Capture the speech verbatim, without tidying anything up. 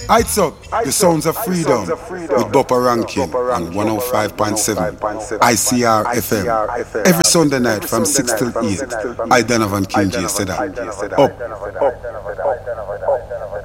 Heights up, the sounds of freedom with Bopper Rankin on one oh five point seven I C R F M. Every Sunday night from six till eight. I Donovan King J said that. Up.